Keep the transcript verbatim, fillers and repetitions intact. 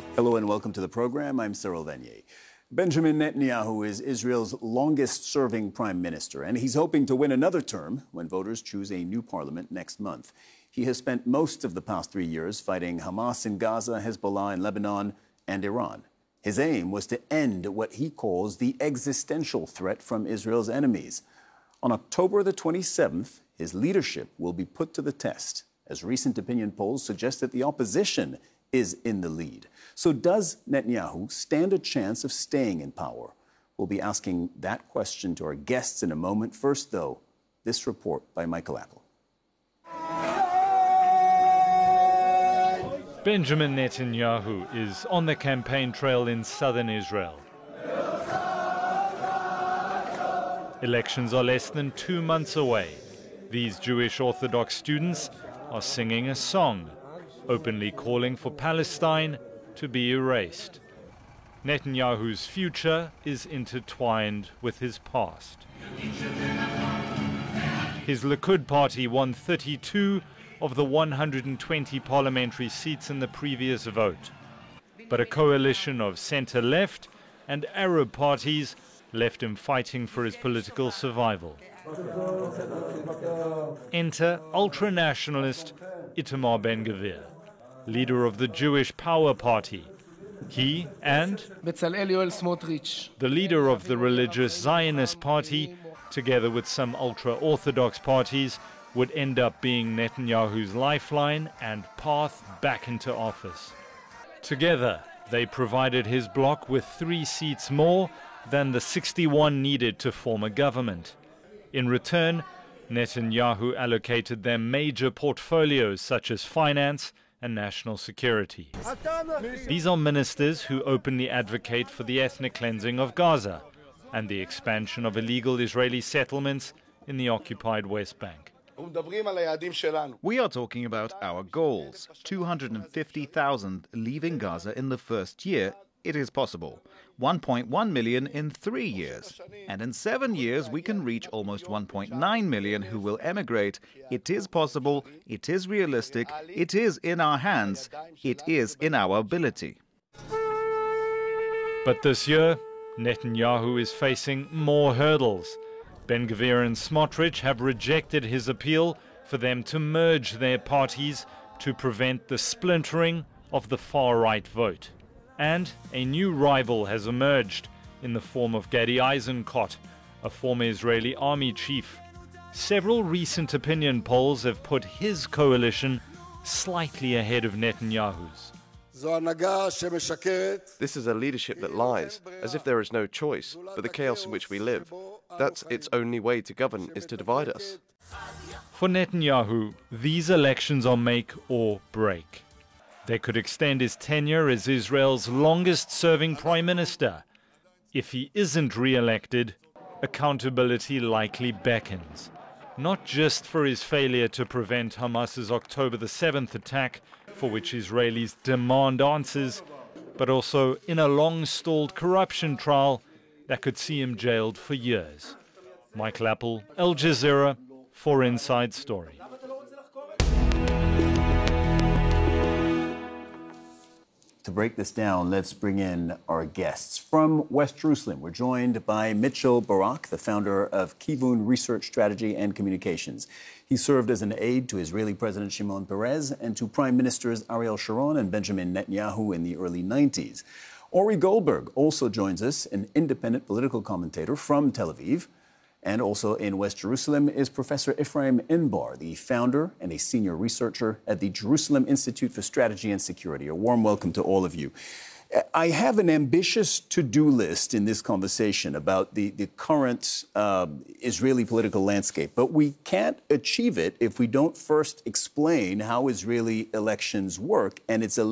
Hello and welcome to the program. I'm Cyril Vanier. Benjamin Netanyahu is Israel's longest-serving prime minister, and he's hoping to win another term when voters choose a new parliament next month. He has spent most of the past three years fighting Hamas in Gaza, Hezbollah in Lebanon, and Iran. His aim was to end what he calls the existential threat from Israel's enemies. On October the twenty-seventh, his leadership will be put to the test, as recent opinion polls suggest that the opposition is in the lead. So does Netanyahu stand a chance of staying in power? We'll be asking that question to our guests in a moment. First, though, this report by Michael Apple. Benjamin Netanyahu is on the campaign trail in southern Israel. Elections are less than two months away. These Jewish Orthodox students are singing a song, openly calling for Palestine to be erased. Netanyahu's future is intertwined with his past. His Likud party won thirty-two of the one hundred twenty parliamentary seats in the previous vote. But a coalition of centre-left and Arab parties left him fighting for his political survival. Enter ultra-nationalist Itamar Ben-Gvir, leader of the Jewish Power Party. He and the leader of the religious Zionist Party, together with some ultra-Orthodox parties, would end up being Netanyahu's lifeline and path back into office. Together, they provided his bloc with three seats more than the sixty-one needed to form a government. In return, Netanyahu allocated them major portfolios such as finance and national security. These are ministers who openly advocate for the ethnic cleansing of Gaza and the expansion of illegal Israeli settlements in the occupied West Bank. We are talking about our goals. two hundred fifty thousand leaving Gaza in the first year. It is possible. one point one million in three years. And in seven years, we can reach almost one point nine million who will emigrate. It is possible. It is realistic. It is in our hands. It is in our ability. But this year, Netanyahu is facing more hurdles. Ben-Gvir and Smotrich have rejected his appeal for them to merge their parties to prevent the splintering of the far-right vote. And a new rival has emerged in the form of Gadi Eisenkot, a former Israeli army chief. Several recent opinion polls have put his coalition slightly ahead of Netanyahu's. This is a leadership that lies, as if there is no choice, but the chaos in which we live. That's its only way to govern, is to divide us. For Netanyahu, these elections are make or break. They could extend his tenure as Israel's longest-serving prime minister. If he isn't re-elected, accountability likely beckons. Not just for his failure to prevent Hamas's October the seventh attack, for which Israelis demand answers, but also in a long-stalled corruption trial that could see him jailed for years. Michael Apple, Al Jazeera, for Inside Story. To break this down, let's bring in our guests. From West Jerusalem, we're joined by Mitchell Barak, the founder of Kivun Research Strategy and Communications. He served as an aide to Israeli President Shimon Peres and to Prime Ministers Ariel Sharon and Benjamin Netanyahu in the early nineties. Ori Goldberg also joins us, an independent political commentator from Tel Aviv. And also in West Jerusalem is Professor Ephraim Inbar, the founder and a senior researcher at the Jerusalem Institute for Strategy and Security. A warm welcome to all of you. I have an ambitious to-do list in this conversation about the, the current uh, Israeli political landscape, but we can't achieve it if we don't first explain how Israeli elections work, and it's a